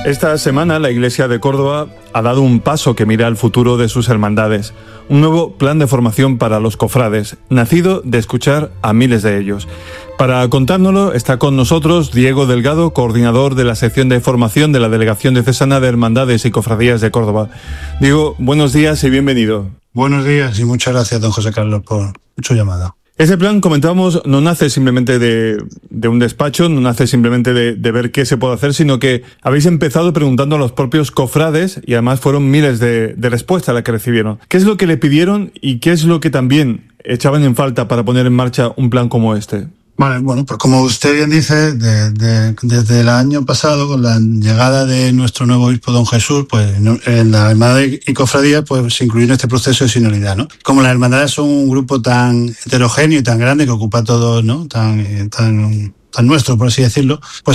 Esta semana la Iglesia de Córdoba ha dado un paso que mira al futuro de sus hermandades. Un nuevo plan de formación para los cofrades, nacido de escuchar a miles de ellos. Para contárnoslo está con nosotros Diego Delgado, coordinador de la sección de formación de la Delegación Diocesana de Hermandades y Cofradías de Córdoba. Diego, buenos días y bienvenido. Buenos días y muchas gracias, don José Carlos, por su llamada. Ese plan, comentábamos, no nace simplemente de un despacho, no nace simplemente de ver qué se puede hacer, sino que habéis empezado preguntando a los propios cofrades y además fueron miles de respuestas las que recibieron. ¿Qué es lo que le pidieron y qué es lo que también echaban en falta para poner en marcha un plan como este? Vale, bueno, pues como usted bien dice, desde el año pasado, con la llegada de nuestro nuevo obispo, don Jesús, pues en la hermandad y cofradía, pues se incluyó en este proceso de sinodalidad, ¿no? Como las hermandades son un grupo tan heterogéneo y tan grande que ocupa todo, ¿no? Tan nuestro, por así decirlo, pues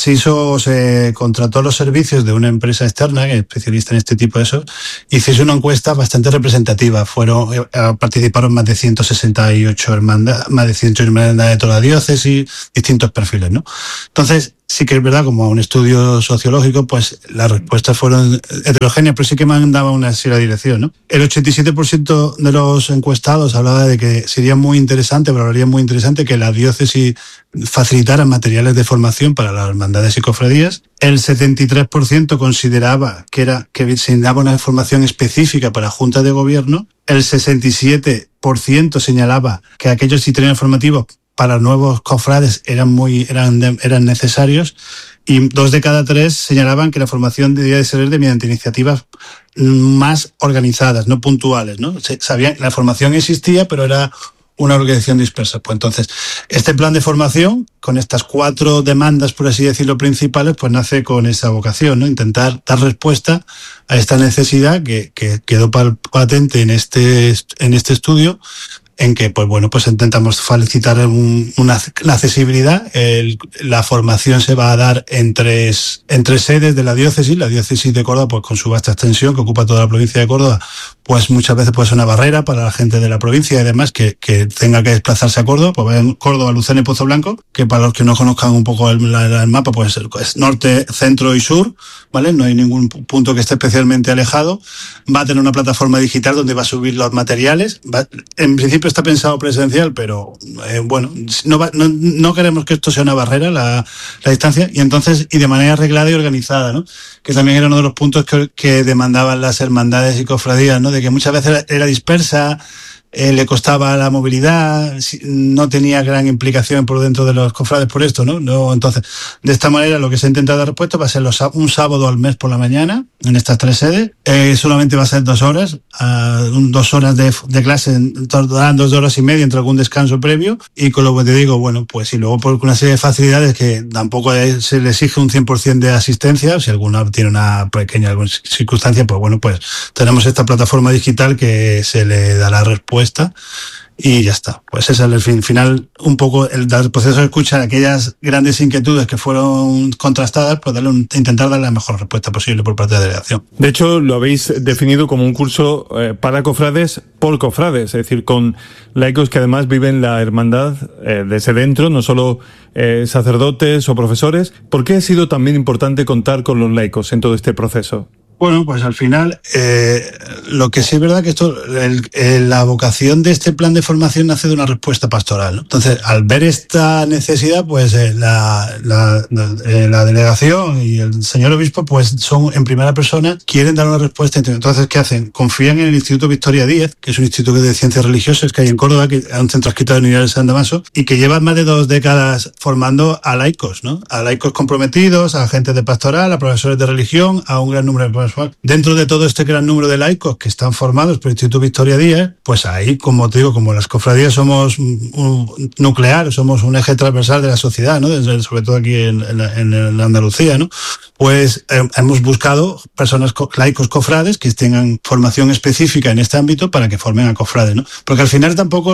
se contrató los servicios de una empresa externa que es especialista en este tipo de eso, y se hizo una encuesta bastante representativa. Participaron más de 168 hermandades de toda la diócesis, distintos perfiles, ¿no? Entonces, sí que es verdad, como un estudio sociológico, pues las respuestas fueron heterogéneas, pero sí que mandaban una cierta dirección, ¿no? El 87% de los encuestados hablaba de que sería muy interesante, valoraría muy interesante que la diócesis facilitara materiales de formación para las hermandades y cofradías. El 73% consideraba que se daba una formación específica para juntas de gobierno. El 67% señalaba que aquellos itinerarios formativos para nuevos cofrades eran necesarios, y 2 de cada 3 señalaban que la formación debía de ser mediante iniciativas más organizadas, no puntuales, ¿no? Sabían la formación existía, pero era una organización dispersa. Pues entonces, este plan de formación, con estas 4 demandas, por así decirlo, principales, pues nace con esa vocación, ¿no? Intentar dar respuesta a esta necesidad que quedó patente en este estudio, en que, pues bueno, pues intentamos facilitar la accesibilidad. La formación se va a dar en tres sedes de la diócesis de Córdoba, pues con su vasta extensión que ocupa toda la provincia de Córdoba, pues muchas veces puede ser una barrera para la gente de la provincia y demás que tenga que desplazarse a Córdoba. Pues en Córdoba, Lucena y Pozo Blanco, que para los que no conozcan un poco el mapa, pues es norte, centro y sur, ¿vale? No hay ningún punto que esté especialmente alejado. Va a tener una plataforma digital donde va a subir los materiales. En principio está pensado presencial, pero bueno, no queremos que esto sea una barrera, la distancia, y de manera arreglada y organizada, ¿no? Que también era uno de los puntos que demandaban las hermandades y cofradías, ¿no? De que muchas veces era dispersa, le costaba la movilidad, no tenía gran implicación por dentro de los cofrades por esto, ¿no? Entonces, de esta manera lo que se ha intentado dar respuesta va a ser un sábado al mes por la mañana en estas 3 sedes. Solamente va a ser 2 horas, 2 horas de clase, darán 2 horas y media entre algún descanso previo, y con lo que te digo, bueno, pues y luego por una serie de facilidades que tampoco se le exige un 100% de asistencia. Si alguna tiene una pequeña circunstancia, pues bueno, pues tenemos esta plataforma digital que se le dará respuesta y ya está. Pues ese es el final, un poco el proceso de escucha de aquellas grandes inquietudes que fueron contrastadas, pues intentar darle la mejor respuesta posible por parte de la delegación. De hecho, lo habéis definido como un curso para cofrades por cofrades, es decir, con laicos que además viven la hermandad desde dentro, no solo sacerdotes o profesores. ¿Por qué ha sido también importante contar con los laicos en todo este proceso? Bueno, pues al final, lo que sí es verdad que la vocación de este plan de formación nace de una respuesta pastoral, ¿no? Entonces, al ver esta necesidad, pues la delegación y el señor obispo, pues son en primera persona, quieren dar una respuesta. Entonces, ¿qué hacen? Confían en el Instituto Victoria Díez, que es un instituto de ciencias religiosas que hay en Córdoba, que es un centro adscrito de la Universidad de San Damaso, y que lleva más de 2 décadas formando a laicos, ¿no? A laicos comprometidos, a agentes de pastoral, a profesores de religión, a un gran número de profesores. Dentro de todo este gran número de laicos que están formados por el Instituto Victoria Díez, pues ahí, como te digo, como las cofradías somos un nuclear, somos un eje transversal de la sociedad, ¿no? Sobre todo aquí en Andalucía, ¿no? Pues hemos buscado personas, laicos cofrades, que tengan formación específica en este ámbito para que formen a cofrades, ¿no? Porque al final tampoco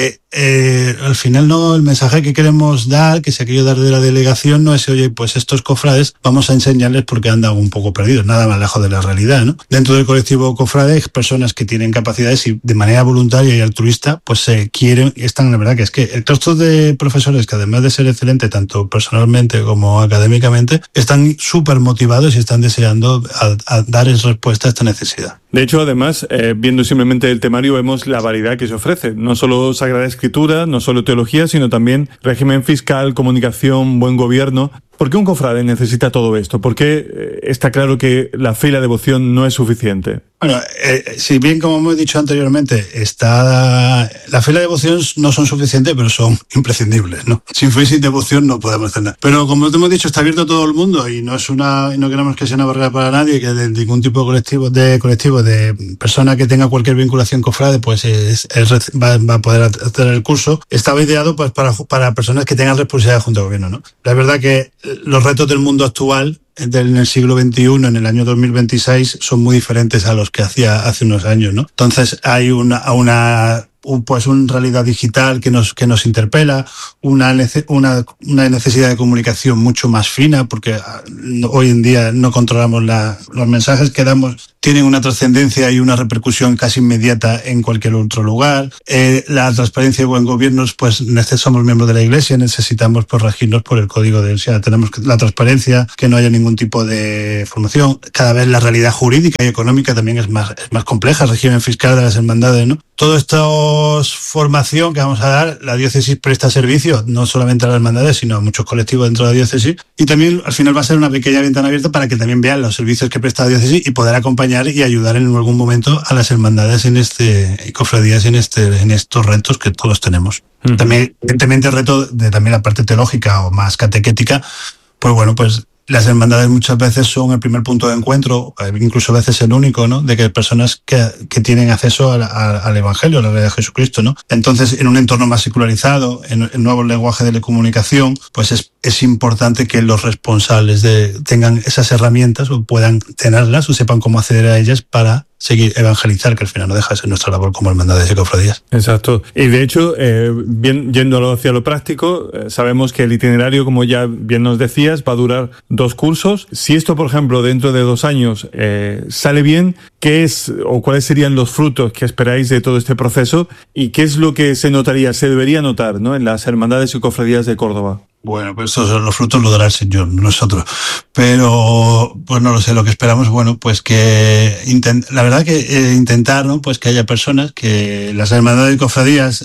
el mensaje que queremos dar, que se ha querido dar de la delegación, no es, oye, pues estos cofrades vamos a enseñarles porque andan un poco perdidos, nada más lejos reflejo de la realidad, ¿no? Dentro del colectivo cofrade hay personas que tienen capacidades y de manera voluntaria y altruista pues se quieren y están, la verdad que es que el claustro de profesores, que además de ser excelente tanto personalmente como académicamente, están súper motivados y están deseando a dar respuesta a esta necesidad. De hecho, además, viendo simplemente el temario, vemos la variedad que se ofrece. No solo Sagrada Escritura, no solo teología, sino también régimen fiscal, comunicación, buen gobierno. ¿Por qué un cofrade necesita todo esto? ¿Por qué está claro que la fe y la devoción no es suficiente? Bueno, si bien, como hemos dicho anteriormente, la fe y la devoción no son suficientes, pero son imprescindibles, ¿no? Sin fe y sin devoción no podemos hacer nada. Pero como te hemos dicho, está abierto a todo el mundo y no queremos que sea una barrera para nadie, que de ningún tipo de colectivo, de persona que tenga cualquier vinculación cofrade, pues va a poder hacer el curso. Estaba ideado pues para personas que tengan responsabilidad junto al gobierno, ¿no? La verdad que los retos del mundo actual en el siglo XXI, en el año 2026, son muy diferentes a los que hacía hace unos años, ¿no? Entonces hay una realidad digital que nos interpela, una necesidad de comunicación mucho más fina, porque hoy en día no controlamos los mensajes que damos, tienen una trascendencia y una repercusión casi inmediata en cualquier otro lugar. La transparencia y buen gobierno, pues somos miembros de la Iglesia, necesitamos pues regirnos por el código de Iglesia. Tenemos la transparencia, que no haya ningún tipo de formación. Cada vez la realidad jurídica y económica también es más compleja, el régimen fiscal de las hermandades, ¿no? Todo esto es formación que vamos a dar. La diócesis presta servicio no solamente a las hermandades, sino a muchos colectivos dentro de la diócesis, y también al final va a ser una pequeña ventana abierta para que también vean los servicios que presta la diócesis y poder acompañar y ayudar en algún momento a las hermandades y cofradías en estos retos que todos tenemos. También, evidentemente, el reto de también la parte teológica o más catequética, pues bueno, pues las hermandades muchas veces son el primer punto de encuentro, incluso a veces el único, ¿no? De que personas que tienen acceso al Evangelio, a la realidad de Jesucristo, ¿no? Entonces, en un entorno más secularizado, en nuevos lenguajes de comunicación, pues es importante que los responsables tengan esas herramientas o puedan tenerlas o sepan cómo acceder a ellas para seguir evangelizar, que al final no deja de ser nuestra labor como hermandades y cofradías. Exacto. Y de hecho, yéndolo hacia lo práctico, sabemos que el itinerario, como ya bien nos decías, va a durar 2 cursos. Si esto, por ejemplo, dentro de 2 años sale bien, ¿qué es o cuáles serían los frutos que esperáis de todo este proceso? ¿Y qué es lo que se debería notar, ¿no?, en las hermandades y cofradías de Córdoba? Bueno, pues los frutos los dará el Señor, no nosotros. Pero, pues no lo sé, lo que esperamos, bueno, pues que la verdad que intentar, ¿no?, pues que haya personas, que las hermandades y cofradías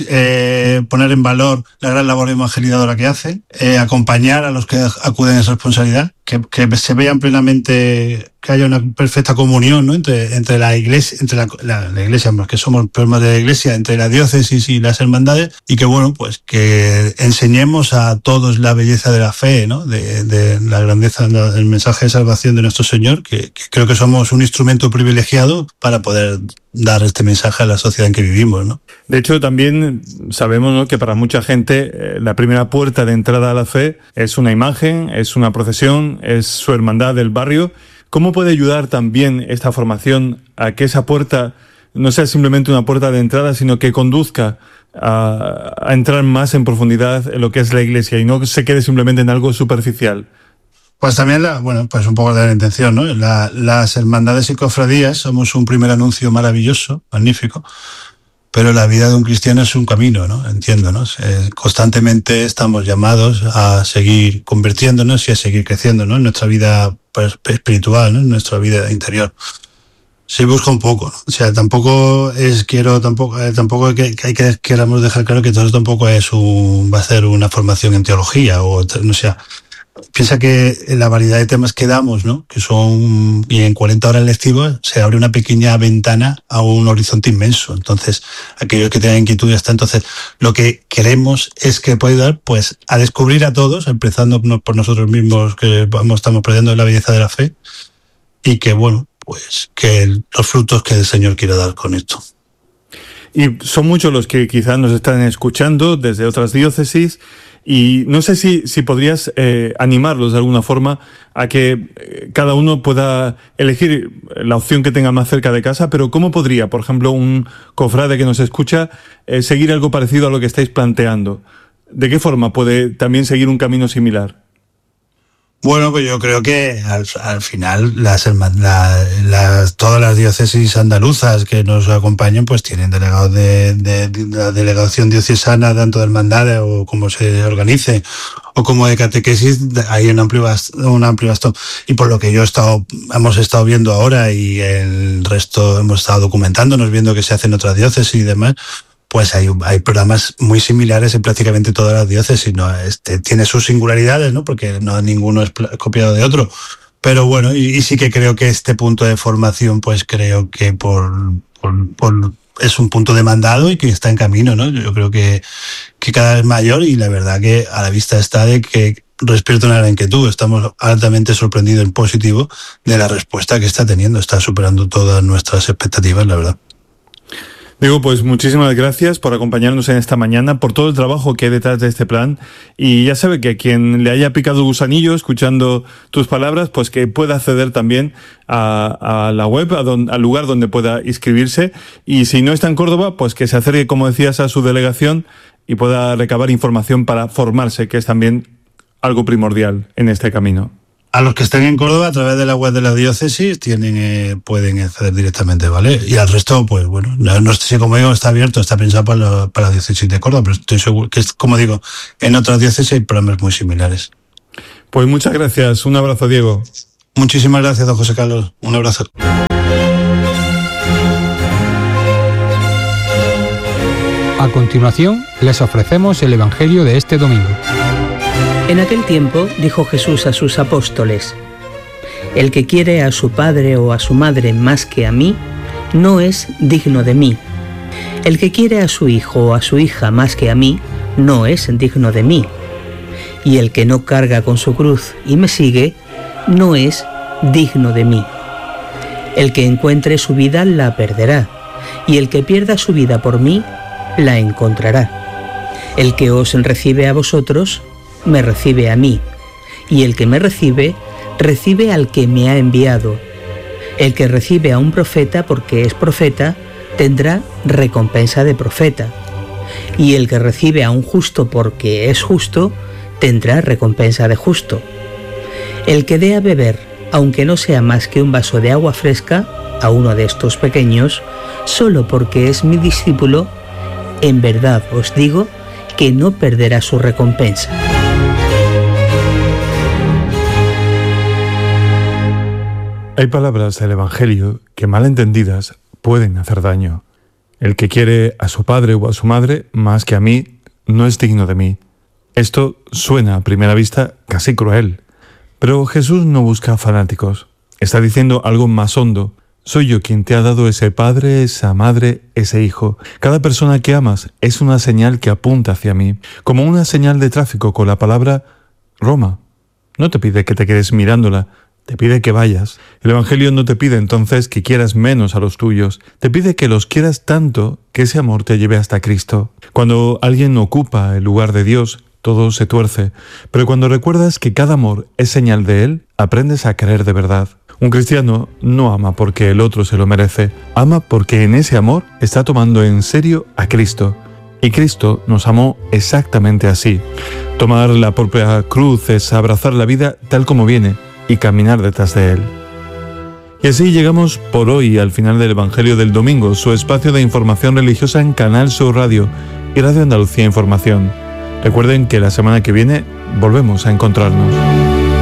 poner en valor la gran labor evangelizadora que hacen, acompañar a los que acuden en responsabilidad, que se vean plenamente, que haya una perfecta comunión, ¿no?, entre la Iglesia, entre la Iglesia, porque somos personas de la Iglesia, entre la diócesis y las hermandades, y que bueno, pues que enseñemos a todos la belleza de la fe, ¿no?, de la grandeza del mensaje de salvación de nuestro Señor, que creo que somos un instrumento privilegiado para poder dar este mensaje a la sociedad en que vivimos, ¿no? De hecho, también sabemos, ¿no?, que para mucha gente la primera puerta de entrada a la fe es una imagen, es una procesión, es su hermandad del barrio. ¿Cómo puede ayudar también esta formación a que esa puerta no sea simplemente una puerta de entrada, sino que conduzca a entrar más en profundidad en lo que es la Iglesia y no se quede simplemente en algo superficial? Pues también, pues un poco de la intención, ¿no? Las hermandades y cofradías somos un primer anuncio maravilloso, magnífico, pero la vida de un cristiano es un camino, ¿no? Entiendo, ¿no? Constantemente estamos llamados a seguir convirtiéndonos y a seguir creciendo, ¿no?, en nuestra vida espiritual, ¿no?, en nuestra vida interior. Se busca un poco, ¿no? O sea, tampoco queramos dejar claro que todo tampoco va a ser una formación en teología o no sé. Piensa que en la variedad de temas que damos, ¿no?, que son, y en 40 horas lectivas se abre una pequeña ventana a un horizonte inmenso. Entonces, aquellos que tengan inquietud hasta entonces, lo que queremos es que pueda ayudar, pues, a descubrir a todos, empezando por nosotros mismos, que estamos perdiendo la belleza de la fe, y que, bueno, pues, que los frutos que el Señor quiere dar con esto. Y son muchos los que quizás nos están escuchando desde otras diócesis, y no sé si podrías animarlos de alguna forma a que cada uno pueda elegir la opción que tenga más cerca de casa, pero ¿cómo podría, por ejemplo, un cofrade que nos escucha seguir algo parecido a lo que estáis planteando? ¿De qué forma puede también seguir un camino similar? Bueno, pues yo creo que al final todas las diócesis andaluzas que nos acompañan pues tienen delegados de la delegación diocesana, tanto de hermandades o como se organice, o como de catequesis. Hay un amplio bastón. Y por lo que hemos estado viendo ahora, y el resto hemos estado documentándonos, viendo que se hace en otras diócesis y demás, pues hay programas muy similares en prácticamente todas las diócesis, ¿no? Tiene sus singularidades, ¿no? Porque no ninguno es copiado de otro. Pero bueno, y sí que creo que este punto de formación, pues creo que es un punto demandado y que está en camino, ¿no? Yo creo que cada vez mayor, y la verdad que a la vista está de que despierta una gran inquietud. Estamos altamente sorprendidos en positivo de la respuesta que está teniendo. Está superando todas nuestras expectativas, la verdad. Diego, pues muchísimas gracias por acompañarnos en esta mañana, por todo el trabajo que hay detrás de este plan, y ya sabe que a quien le haya picado el gusanillo escuchando tus palabras, pues que pueda acceder también a la web, al lugar donde pueda inscribirse, y si no está en Córdoba, pues que se acerque, como decías, a su delegación y pueda recabar información para formarse, que es también algo primordial en este camino. A los que estén en Córdoba, a través de la web de la diócesis, pueden acceder directamente, ¿vale? Y al resto, pues bueno, no sé, como digo, está abierto, está pensado para la diócesis de Córdoba, pero estoy seguro que, como digo, en otras diócesis hay programas muy similares. Pues muchas gracias. Un abrazo, Diego. Muchísimas gracias, don José Carlos. Un abrazo. A continuación, les ofrecemos el Evangelio de este domingo. En aquel tiempo dijo Jesús a sus apóstoles: el que quiere a su padre o a su madre más que a mí, no es digno de mí. El que quiere a su hijo o a su hija más que a mí, no es digno de mí. Y el que no carga con su cruz y me sigue, no es digno de mí. El que encuentre su vida la perderá, y el que pierda su vida por mí, la encontrará. El que os recibe a vosotros, me recibe a mí, y el que me recibe, recibe al que me ha enviado. El que recibe a un profeta porque es profeta, tendrá recompensa de profeta, y el que recibe a un justo porque es justo, tendrá recompensa de justo. El que dé a beber, aunque no sea más que un vaso de agua fresca, a uno de estos pequeños, solo porque es mi discípulo, en verdad os digo que no perderá su recompensa. Hay palabras del Evangelio que, mal entendidas, pueden hacer daño. El que quiere a su padre o a su madre más que a mí, no es digno de mí. Esto suena a primera vista casi cruel. Pero Jesús no busca fanáticos. Está diciendo algo más hondo. Soy yo quien te ha dado ese padre, esa madre, ese hijo. Cada persona que amas es una señal que apunta hacia mí, como una señal de tráfico con la palabra Roma. No te pide que te quedes mirándola, te pide que vayas. El Evangelio no te pide entonces que quieras menos a los tuyos, te pide que los quieras tanto que ese amor te lleve hasta Cristo. Cuando alguien ocupa el lugar de Dios, todo se tuerce, pero cuando recuerdas que cada amor es señal de Él, aprendes a querer de verdad. Un cristiano no ama porque el otro se lo merece, ama porque en ese amor está tomando en serio a Cristo. Y Cristo nos amó exactamente así. Tomar la propia cruz es abrazar la vida tal como viene y caminar detrás de Él. Y así llegamos por hoy al final del Evangelio del Domingo, su espacio de información religiosa en Canal Sur Radio y Radio Andalucía Información. Recuerden que la semana que viene volvemos a encontrarnos.